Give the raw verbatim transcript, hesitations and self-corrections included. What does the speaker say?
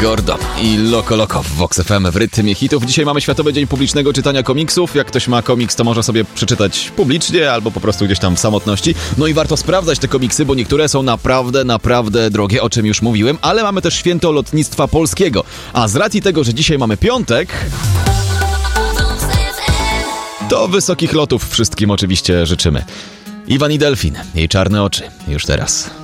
Gordo i Loco Loco w Vox F M w rytmie hitów. Dzisiaj mamy Światowy Dzień Publicznego Czytania Komiksów. Jak ktoś ma komiks, to może sobie przeczytać publicznie albo po prostu gdzieś tam w samotności. No i warto sprawdzać te komiksy, bo niektóre są naprawdę, naprawdę drogie, o czym już mówiłem. Ale mamy też Święto Lotnictwa Polskiego. A z racji tego, że dzisiaj mamy piątek, to wysokich lotów wszystkim oczywiście życzymy. Iwan i Delfin, jej czarne oczy, już teraz.